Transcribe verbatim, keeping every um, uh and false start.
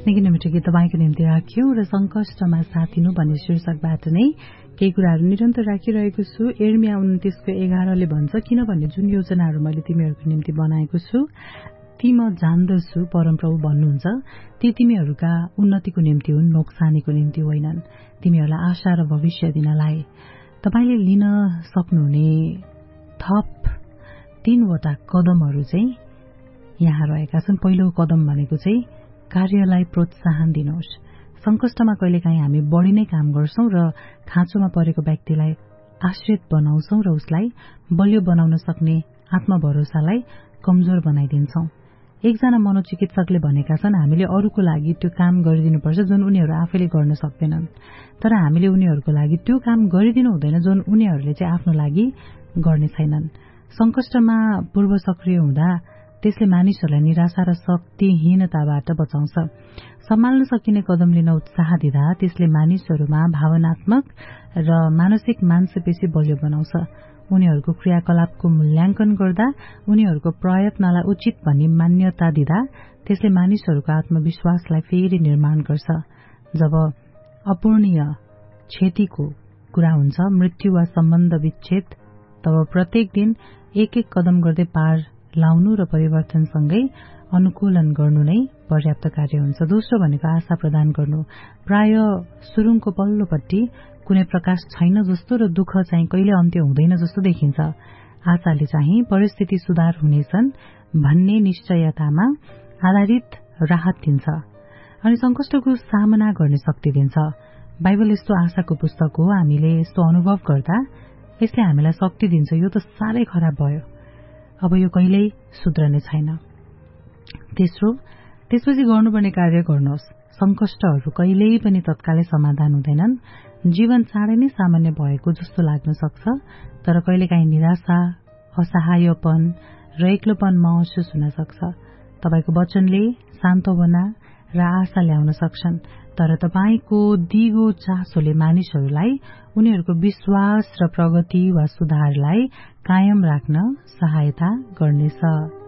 निकै नै मिठो गीत तपाईँको निम्ति राख्यौं र संकष्टमा साथिनु भन्ने शीर्षकबाट नै केही कुराहरू निरन्तर राखिरहेको छु। एर्मिया उन्तिसको एघारले भन्छ, किनभने जुन योजनाहरू मैले तिमीहरूको निम्ति बनाएको छु ती म जान्दछु, परमप्रभु भन्नुहुन्छ, ती तिमीहरूका उन्नतिको निम्ति हुन्, नोक्सानीको निम्ति होइनन्, तिमीहरूलाई आशा र भविष्य दिनलाई। तपाईले लिन सक्नुहुने थप तीनवटा कदमहरू चाहिँ यहाँ रहेका छन्। पहिलो कदम भनेको चाहिँ कार्यलाई प्रोत्साहन दिनुहोस्। संकष्टमा कहिलेकाहीँ हामी बढी नै काम गर्छौं र खाँचोमा परेको व्यक्तिलाई आश्रित बनाउँछौं र उसलाई बलियो बनाउन सक्ने आत्मभरोसालाई कमजोर बनाइदिन्छौं। एकजना मनोचिकित्सकले भनेका छन्, हामीले अरूको लागि त्यो काम गरिदिनुपर्छ जुन उनीहरू आफैले गर्न सक्दैनन्, तर हामीले उनीहरूको लागि त्यो काम गरिदिनु हुँदैन जुन उनीहरूले चाहिँ आफ्नो लागि गर्ने छैनन्। संकष्टमा पूर्व सक्रिय हुँदा त्यसले मानिसहरूलाई निराशा र शक्तिहीनताबाट बचाउँछ। सम्हाल्न सकिने कदम लिन उत्साह दिँदा त्यसले मानिसहरूमा भावनात्मक र मानसिक मांसपेशी बलियो बनाउँछ। उनीहरूको क्रियाकलापको मूल्याङ्कन गर्दा, उनीहरूको प्रयत्नलाई उचित भनी मान्यता दिँदा त्यसले मानिसहरूको आत्मविश्वासलाई फेरि निर्माण गर्छ। जब अपूर्णीय क्षतिको कुरा हुन्छ, मृत्यु वा सम्बन्ध विच्छेद, तब प्रत्येक दिन एक एक कदम गर्दै पार लाउनु र परिवर्तनसँगै अनुकूलन गर्नु नै पर्याप्त कार्य हुन्छ। दोस्रो भनेको आशा प्रदान गर्नु। प्राय सुरुङको पल्लोपट्टि कुनै प्रकाश छैन जस्तो र दुःख चाहिँ कहिले अन्त्य हुँदैन जस्तो देखिन्छ। आशाले चाहिँ परिस्थिति सुधार हुनेछन् भन्ने निश्चयतामा आधारित राहत दिन्छ अनि संकष्टको सामना गर्ने शक्ति दिन्छ। बाइबल यस्तो आशाको पुस्तक हो। हामीले यस्तो अनुभव गर्दा यसले हामीलाई शक्ति दिन्छ, यो त साह्रै खराब भयो, अब यो कहिल्यै सुध्रने छैन। तेस्रो, त्यसपछि गर्नुपर्ने कार्य गर्नुहोस्। संकष्टहरू कहिल्यै पनि तत्कालै समाधान हुँदैनन्। जीवन चाँडै नै सामान्य भएको जस्तो लाग्न सक्छ, तर कहिलेकाहीँ निराशा, असहायपन र एक्लोपन महसुस हुन सक्छ। तपाईको वचनले सान्त्वना र आशा ल्याउन सक्छन्, तर तपाईको दिगो चासोले मानिसहरूलाई उनीहरूको विश्वास र प्रगति वा सुधारलाई कायम राख्न सहायता गर्नेछ।